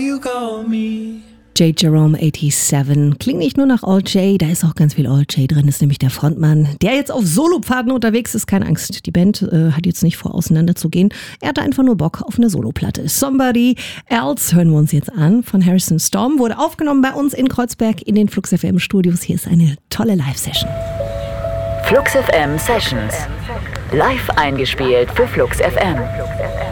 J. Jerome 87. Klingt nicht nur nach Old J, da ist auch ganz viel Old J drin, ist nämlich der Frontmann, der jetzt auf Solopfaden unterwegs ist. Keine Angst, die Band hat jetzt nicht vor, auseinanderzugehen. Er hatte einfach nur Bock auf eine Soloplatte. Somebody Else hören wir uns jetzt an von Harrison Storm. Wurde aufgenommen bei uns in Kreuzberg in den Flux FM Studios. Hier ist eine tolle Live-Session. Flux FM Sessions. Live eingespielt für Flux FM.